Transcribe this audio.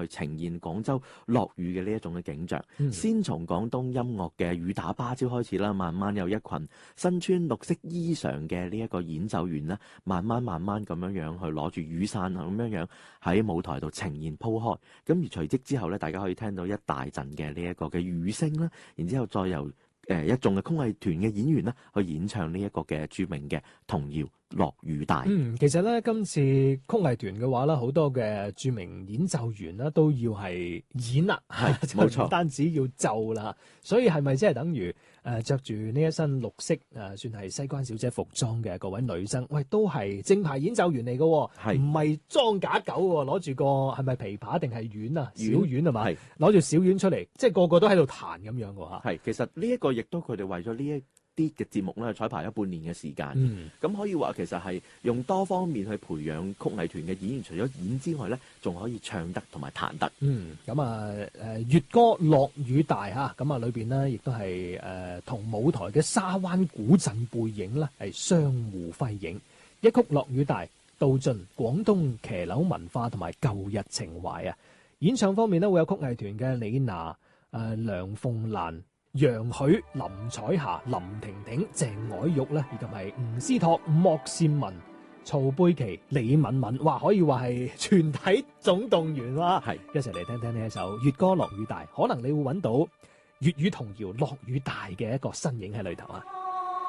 去呈現廣州落雨嘅呢一種嘅景象。先從廣東音樂嘅雨打芭蕉開始啦，慢慢有一群身穿綠色衣裳嘅呢一個演奏員啦，慢慢咁樣去攞住雨傘咁樣喺舞台度呈現鋪開。咁而隨即之後咧，大家可以聽到一大陣嘅呢一個嘅雨聲啦，然之後再由一眾嘅曲藝團嘅演員啦去演唱呢一個嘅著名嘅童謠《落雨大》。 其實咧今次曲藝團嘅話咧，好多嘅著名演奏員咧都要係演啦， 係冇錯， 唔單止要奏啦。所以係咪即係等於着住呢一身綠色算係西關小姐服裝嘅各位女生，喂都係正牌演奏員嚟嘅，唔係裝假狗喎，攞住個係咪琵琶定係丸啊？小丸係嘛？攞住小丸出嚟，即係個個都喺度彈咁樣嘅嚇。 係，其實呢一個亦都佢哋為咗呢一啲嘅節目咧彩排咗半年嘅時間，咁可以話其實係用多方面去培養曲藝團嘅演員，除咗演之外咧，仲可以唱得同埋彈得。 咁粵歌《落雨大》嚇，咁裏邊呢亦都係同舞台嘅沙灣古鎮背影咧係相互輝映，一曲《落雨大》道盡廣東騎樓文化同埋舊日情懷啊！演唱方面呢，會有曲藝團嘅李娜、梁鳳蘭、楊許、林彩霞、林婷婷、鄭藹玉咧，以及係吳思托、莫善文、曹貝琪、李敏敏，哇，可以話係全體總動員哇！係一齊嚟聽聽呢一首粵歌《落雨大》，可能你會揾到粵語童謠《落雨大》嘅一個身影喺裏頭啊！